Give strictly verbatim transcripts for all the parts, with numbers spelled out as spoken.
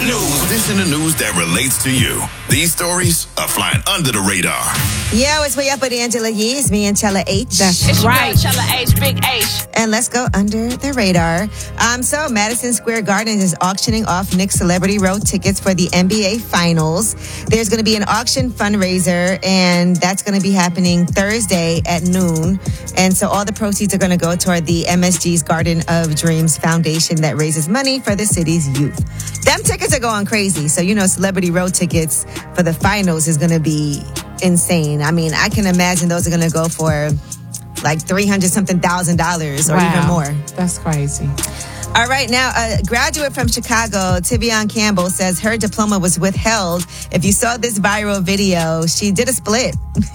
news. This in the news that relates to you. These stories are flying under the radar. Yo, it's Way Up with Angela Yee. It's me and Chella H. That's it's right. Your girl, Chella H, Big H. And let's go under the radar. Um, so Madison Square Garden is auctioning off Knicks Celebrity Row tickets for the N B A Finals. There's going to be an auction fundraiser, and that's going to be happening Thursday at noon. And so all the proceeds are going to go toward the M S G's Garden of Dreams Foundation that raises money for the city's youth. Them tickets are going crazy. So, you know, Celebrity Row tickets for the finals is going to be insane. I mean, I can imagine those are going to go for like three hundred something thousand dollars or wow. even more. That's crazy. All right, now, a graduate from Chicago, Tivion Campbell, says her diploma was withheld. If you saw this viral video, she did a split.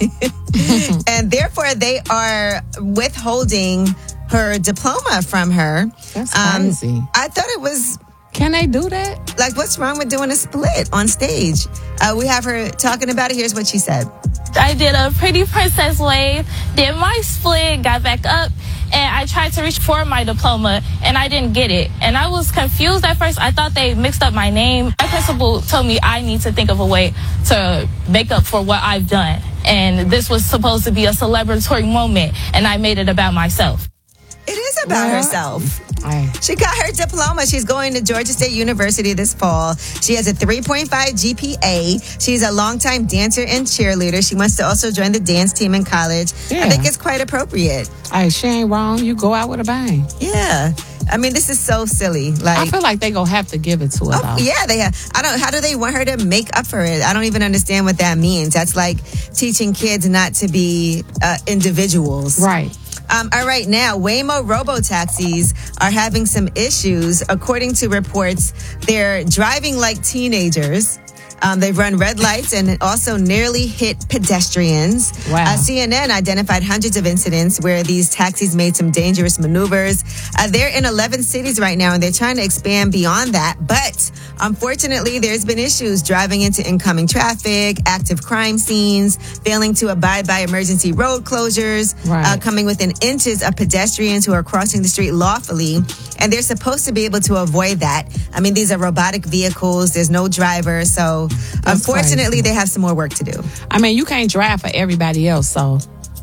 And therefore, they are withholding her diploma from her. That's crazy. Um, I thought it was... Can they do that? Like, what's wrong with doing a split on stage? Uh, we have her talking about it. Here's what she said. I did a pretty princess wave, did my split, got back up, and I tried to reach for my diploma, and I didn't get it. And I was confused at first. I thought they mixed up my name. My principal told me I need to think of a way to make up for what I've done. And this was supposed to be a celebratory moment, and I made it about myself. It is about Well, herself. I, She got her diploma. She's going to Georgia State University this fall. She has a three point five G P A. She's a longtime dancer and cheerleader. She wants to also join the dance team in college. Yeah. I think it's quite appropriate. I, she ain't wrong. You go out with a bang. Yeah. I mean, this is so silly. Like, I feel like they gonna have to give it to her. oh, though. yeah, they have. I don't. How do they want her to make up for it? I don't even understand what that means. That's like teaching kids not to be uh, individuals. Right. Um, all right, now, Waymo robo-taxis are having some issues. According to reports, they're driving like teenagers. Um, they've run red lights and also nearly hit pedestrians. Wow. Uh, C N N identified hundreds of incidents where these taxis made some dangerous maneuvers. Uh, they're in eleven cities right now, and they're trying to expand beyond that. But unfortunately, there's been issues driving into incoming traffic, active crime scenes, failing to abide by emergency road closures, Right. uh, coming within inches of pedestrians who are crossing the street lawfully. And they're supposed to be able to avoid that. I mean, these are robotic vehicles. There's no driver. So unfortunately, crazy. they have some more work to do. I mean, you can't drive for everybody else, so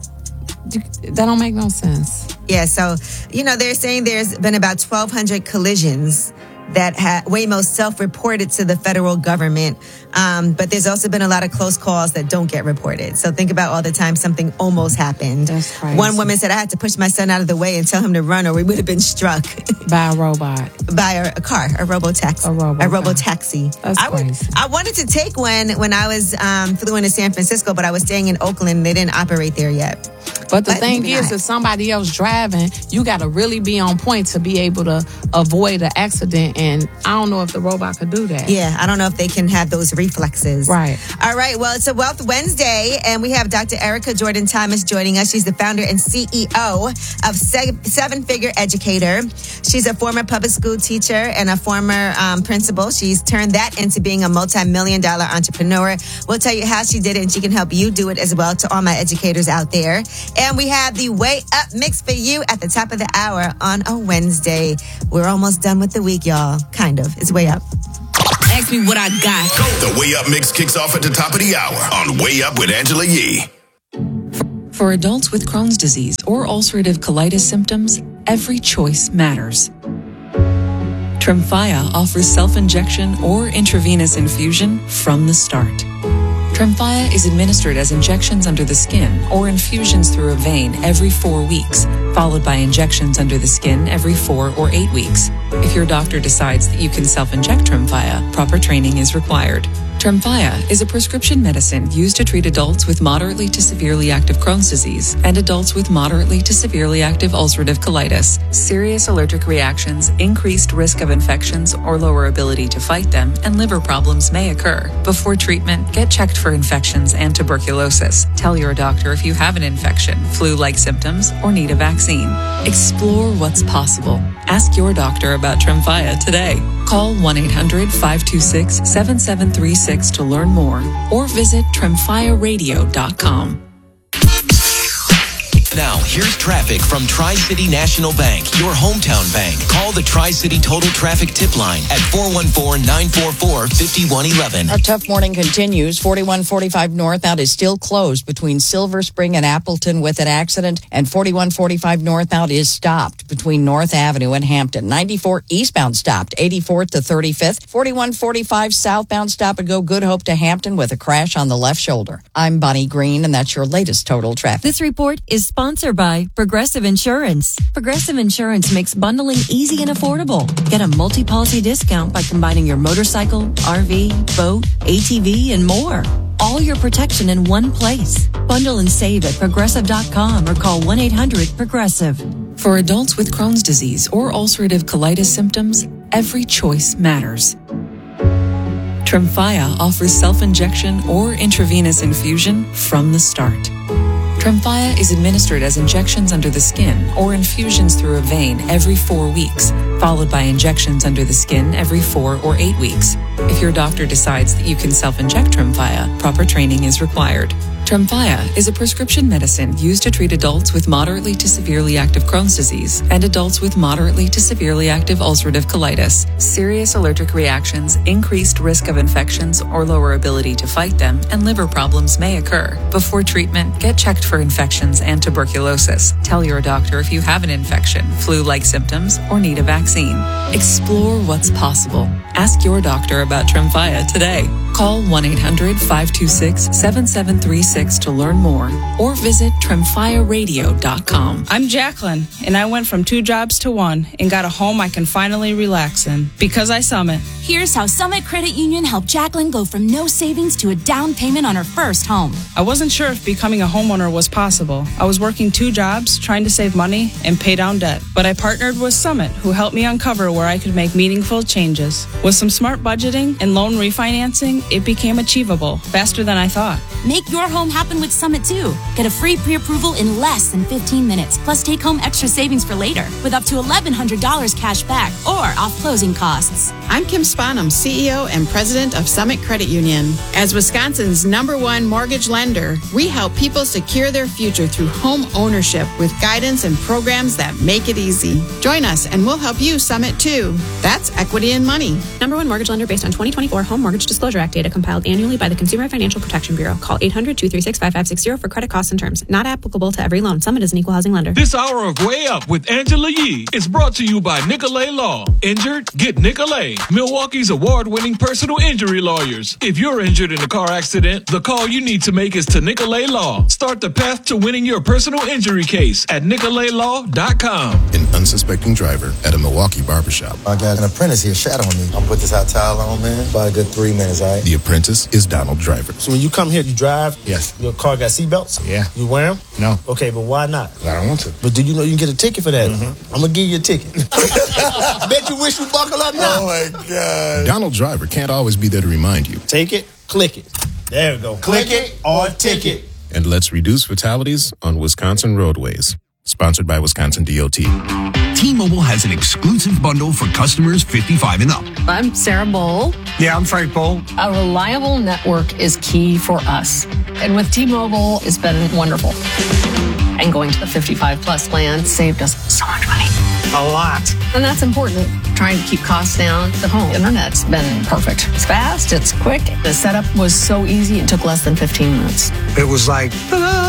you, that don't make no sense. Yeah, so, you know, they're saying there's been about twelve hundred collisions that ha- Waymo self-reported to the federal government. Um, but there's also been a lot of close calls that don't get reported. So think about all the time something almost happened. That's crazy. One woman said, I had to push my son out of the way and tell him to run or we would have been struck By a robot. by a, a car, a robo-taxi. A robo- a robo-taxi. That's I, would- crazy. I wanted to take one when I was um, flew into San Francisco, but I was staying in Oakland. They didn't operate there yet. But the But thing maybe is, not. if somebody else driving, you got to really be on point to be able to avoid an accident. And I don't know if the robot could do that. Yeah, I don't know if they can have those reflexes. Right. All right. Well, it's a Wealth Wednesday, and we have Doctor Erica Jordan Thomas joining us. She's the founder and C E O of Se- Seven Figure Educator. She's a former public school teacher and a former um, principal. She's turned that into being a multi-million dollar entrepreneur. We'll tell you how she did it, and she can help you do it as well, to all my educators out there. And we have the Way Up mix for you at the top of the hour on a Wednesday. We're almost done with the week, y'all. Kind of. It's Way Up. Ask me what I got. The Way Up Mix kicks off at the top of the hour on Way Up with Angela Yee. For adults with Crohn's disease or ulcerative colitis symptoms, every choice matters. Tremfya offers self-injection or intravenous infusion from the start. Tremfya is administered as injections under the skin or infusions through a vein every four weeks, followed by injections under the skin every four or eight weeks. If your doctor decides that you can self-inject Tremfya, proper training is required. Tremfya is a prescription medicine used to treat adults with moderately to severely active Crohn's disease and adults with moderately to severely active ulcerative colitis. Serious allergic reactions, increased risk of infections or lower ability to fight them, and liver problems may occur. Before treatment, get checked for infections and tuberculosis. Tell your doctor if you have an infection, flu-like symptoms, or need a vaccine. Explore what's possible. Ask your doctor about Tremfya today. Call one eight hundred five two six seven seven three six to learn more or visit tremfya radio dot com. Now, here's traffic from Tri-City National Bank, your hometown bank. Call the Tri-City Total Traffic Tip Line at four one four, nine four four, five one one one. Our tough morning continues. forty-one forty-five northbound is still closed between Silver Spring and Appleton with an accident, and forty-one forty-five northbound is stopped between North Avenue and Hampton. ninety-four eastbound stopped, eighty-fourth to thirty-fifth. forty-one forty-five southbound stop and go Good Hope to Hampton with a crash on the left shoulder. I'm Bonnie Green, and that's your latest total traffic. This report is sponsored by Progressive Insurance. Progressive Insurance makes bundling easy and affordable. Get a multi-policy discount by combining your motorcycle, R V, boat, A T V, and more. All your protection in one place. Bundle and save at progressive dot com or call one eight hundred progressive. For adults with Crohn's disease or ulcerative colitis symptoms, every choice matters. Tremfya offers self-injection or intravenous infusion from the start. Tremfya is administered as injections under the skin or infusions through a vein every four weeks, followed by injections under the skin every four or eight weeks. If your doctor decides that you can self-inject Tremfya, proper training is required. Tremfya is a prescription medicine used to treat adults with moderately to severely active Crohn's disease and adults with moderately to severely active ulcerative colitis. Serious allergic reactions, increased risk of infections or lower ability to fight them, and liver problems may occur. Before treatment, get checked for infections and tuberculosis. Tell your doctor if you have an infection, flu-like symptoms, or need a vaccine. Explore what's possible. Ask your doctor about Tremfya today. Call one eight hundred, five two six, seven seven three six to learn more or visit tremfya radio dot com. I'm Jacqueline, and I went from two jobs to one and got a home I can finally relax in because I Summit. Here's how Summit Credit Union helped Jacqueline go from no savings to a down payment on her first home. I wasn't sure if becoming a homeowner was possible. I was working two jobs, trying to save money and pay down debt. But I partnered with Summit, who helped me uncover where I could make meaningful changes. With some smart budgeting and loan refinancing, it became achievable faster than I thought. Make your home happen with Summit too. Get a free pre-approval in less than fifteen minutes, plus take home extra savings for later with up to eleven hundred dollars cash back or off closing costs. I'm Kim Spanum, C E O and President of Summit Credit Union. As Wisconsin's number one mortgage lender, we help people secure their future through home ownership with guidance and programs that make it easy. Join us and we'll help you Summit too. That's equity and money. Number one mortgage lender based on twenty twenty-four Home Mortgage Disclosure Act data compiled annually by the Consumer Financial Protection Bureau. Call eight hundred, two three six, five five six zero for credit costs and terms. Not applicable to every loan. Summit is an equal housing lender. This hour of Way Up with Angela Yee is brought to you by Nicolay Law. Injured? Get Nicolay, Milwaukee's award-winning personal injury lawyers. If you're injured in a car accident, the call you need to make is to Nicolay Law. Start the path to winning your personal injury case at nicolay law dot com. An unsuspecting driver at a Milwaukee barbershop. I got an apprentice here shadowing me. I'll put this hot towel on, man. About a good three minutes, all right? The apprentice is Donald Driver. So when you come here, you drive? Yes. Your car got seatbelts? Yeah. You wear them? No. Okay, but why not? I don't want to. But do you know you can get a ticket for that? Mm-hmm. I'm going to give you a ticket. Bet you wish you buckle up now. Oh, my God. Donald Driver can't always be there to remind you. Take it, click it. There we go. Click, click it or ticket. And let's reduce fatalities on Wisconsin roadways. Sponsored by Wisconsin D O T. T-Mobile has an exclusive bundle for customers fifty-five and up. I'm Sarah Bowl. Yeah, I'm Frank Bowl. A reliable network is key for us. And with T-Mobile, it's been wonderful. And going to the fifty-five plus plan saved us so much money. A lot. And that's important. Trying to keep costs down. The home internet's been perfect. It's fast, it's quick. The setup was so easy, it took less than fifteen minutes. It was like,